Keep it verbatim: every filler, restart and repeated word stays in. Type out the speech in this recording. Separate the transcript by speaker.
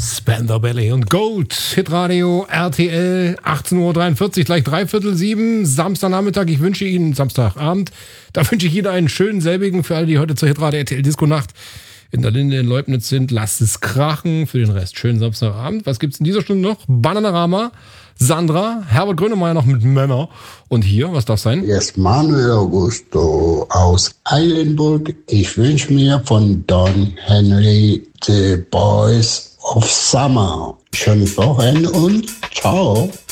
Speaker 1: Spender Ballet und Gold, Hitradio, R T L, achtzehn Uhr dreiundvierzig, gleich dreiviertel sieben, Samstagnachmittag. Ich wünsche Ihnen, Samstagabend, da wünsche ich Ihnen einen schönen selbigen für alle, die heute zur Hitradio R T L Disco Nacht in der Linde in Leubnitz sind. Lasst es krachen. Für den Rest schönen Samstagabend. Was gibt's in dieser Stunde noch? Bananarama, Sandra, Herbert Grönemeyer noch mit Männer. Und hier, was darf sein?
Speaker 2: Hier ist Manuel Augusto aus Eilenburg. Ich wünsche mir von Don Henry The Boys of Summer. Schönes Wochenende und ciao.